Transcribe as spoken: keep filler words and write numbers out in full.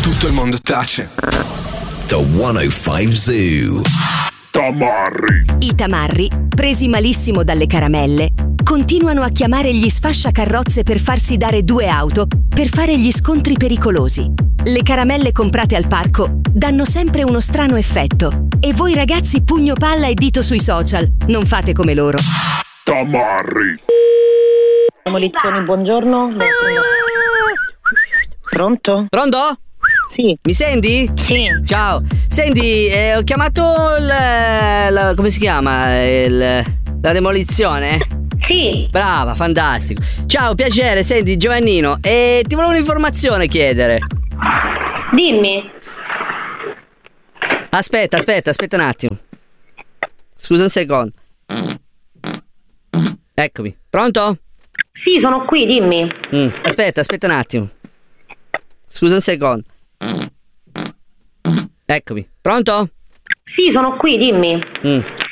tutto il mondo tace. The centocinque Zoo. Tamarri. I tamarri, presi malissimo dalle caramelle, continuano a chiamare gli sfasciacarrozze per farsi dare due auto per fare gli scontri pericolosi. Le caramelle comprate al parco danno sempre uno strano effetto e voi ragazzi pugno palla e dito sui social, non fate come loro. Tamarri. Demolizioni, buongiorno. Pronto? Pronto? Sì. Mi senti? Sì. Ciao. Senti, eh, ho chiamato il, la, come si chiama? Il, la demolizione? Sì. Brava, fantastico. Ciao, piacere, senti Giovannino, e ti volevo un'informazione chiedere. Dimmi. Aspetta, aspetta, aspetta un attimo. Scusa un secondo. Eccomi. Pronto? Sì, sono qui, dimmi. Mm, aspetta, aspetta un attimo. Scusa un secondo. Eccomi. Pronto? Sì, sono qui, dimmi. Mm,